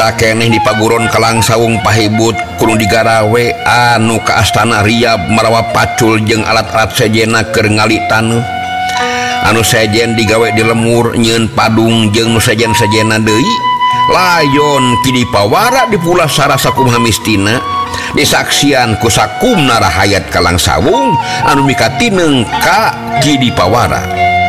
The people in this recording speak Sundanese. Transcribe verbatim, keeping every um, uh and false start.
eta keneh di paguron Kalang Sawung Pahibut kudu digarawe anu ka Astana Riyab marawa pacul jeung alat-alat sejena keur ngali taneuh anu sejen digawe di lemur nyeun padung jeung nu sejen-sejena deui layon Ki Dipawara dipula sarasa kumaha mistina disaksian ku sakumna rahayat Kalang Sawung anu mika tineung ka Ki Dipawara.